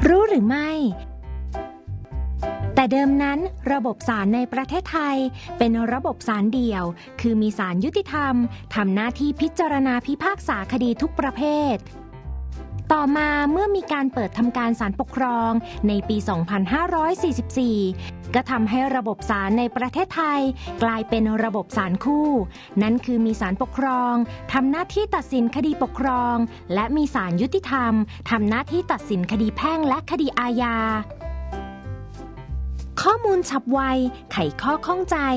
รู้หรือไม่แต่เดิมนั้นระบบศาลในประเทศไทยเป็นระบบศาลเดี่ยวคือมีศาลยุติธรรมทำหน้าที่พิจารณาพิพากษาคดีทุกประเภทต่อมาเมื่อมีการเปิดทำการศาลปกครองในปี 2544 ก็ทำให้ระบบศาลในประเทศไทยกลายเป็นระบบศาลคู่นั่นคือมีศาลปกครองทำหน้าที่ตัดสินคดีปกครองและมีศาลยุติธรรมทำหน้าที่ตัดสินคดีแพ่งและคดีอาญาข้อมูลฉับไวไขข้อข้องใจ